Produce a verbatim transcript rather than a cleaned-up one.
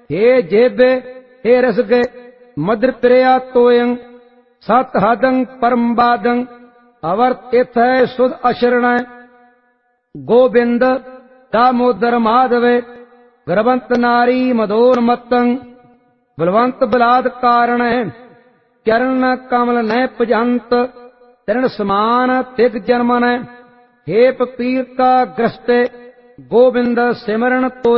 हे जेबे हे रसगे मधुर प्रिया तोयं सत हदं परम बादं अवर्त इथय सुध अशरण गोविंद दामोदर माधवे गर्वंत नारी मदोन्मत्तं बलवंत बलाद कारण चरण कमल न पजंत तरण समान तिग जन्मन हे पपीर का ग्रस्ते गोविंद सिमरन तो